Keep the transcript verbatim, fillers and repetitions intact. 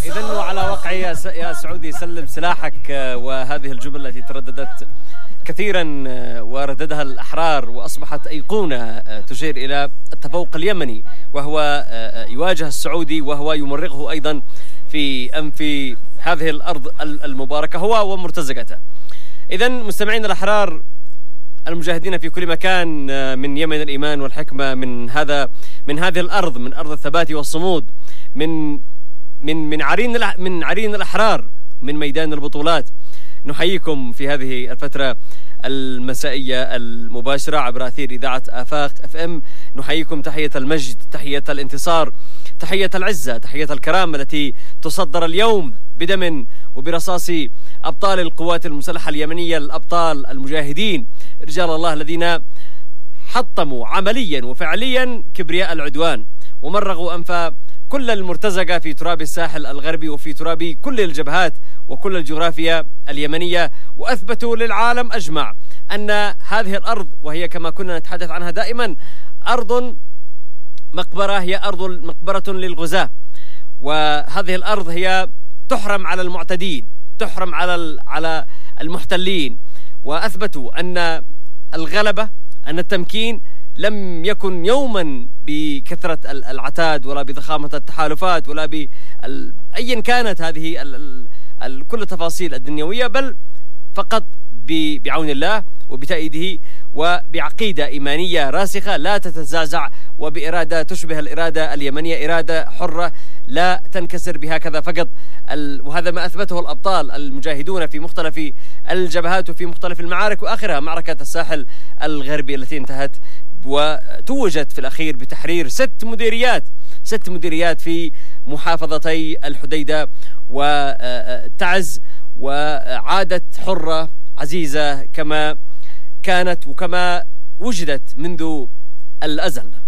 إذن وعلى وقع يا سعودي سلم سلاحك، وهذه الجملة التي ترددت كثيرا ورددها الأحرار وأصبحت أيقونة تشير إلى التفوق اليمني، وهو يواجه السعودي وهو يمرغه أيضا في أنف هذه الأرض المباركة هو ومرتزقته. إذن مستمعين الأحرار المجاهدين في كل مكان من يمن الإيمان والحكمة، من هذا من هذه الأرض، من أرض الثبات والصمود، من من من عرين من عرين الأحرار، من ميدان البطولات، نحييكم في هذه الفترة المسائية المباشرة عبر أثير إذاعة آفاق اف ام. نحييكم تحية المجد، تحية الانتصار، تحية العزة، تحية الكرامة التي تصدر اليوم بدم وبرصاص أبطال القوات المسلحة اليمنية، الأبطال المجاهدين رجال الله الذين حطموا عمليا وفعليا كبرياء العدوان ومرغوا أنف كل المرتزقة في تراب الساحل الغربي وفي تراب كل الجبهات وكل الجغرافيا اليمنية، وأثبتوا للعالم أجمع أن هذه الأرض، وهي كما كنا نتحدث عنها دائما أرض مقبرة، هي أرض مقبرة للغزاة، وهذه الأرض هي تحرم على المعتدين، تحرم على على المحتلين. وأثبتوا أن الغلبة، أن التمكين لم يكن يوما بكثرة العتاد ولا بضخامة التحالفات ولا ب أيا كانت هذه ال ال كل التفاصيل الدنيوية، بل فقط بعون الله وبتأييده وبعقيدة إيمانية راسخة لا تتزعزع، وبإرادة تشبه الإرادة اليمنية، إرادة حرة لا تنكسر بهكذا فقط. وهذا ما أثبته الأبطال المجاهدون في مختلف الجبهات وفي مختلف المعارك، وآخرها معركة الساحل الغربي التي انتهت وتوجت في الأخير بتحرير ست مديريات ست مديريات في محافظتي الحديدة وتعز، وعادت حرة عزيزة كما كانت وكما وجدت منذ الأزل.